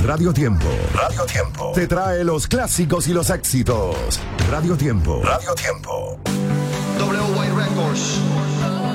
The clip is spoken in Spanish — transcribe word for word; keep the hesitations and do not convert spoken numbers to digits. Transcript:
Radio Tiempo. Radio Tiempo. Te trae los clásicos y los éxitos. Radio Tiempo. Radio Tiempo. W Y Records.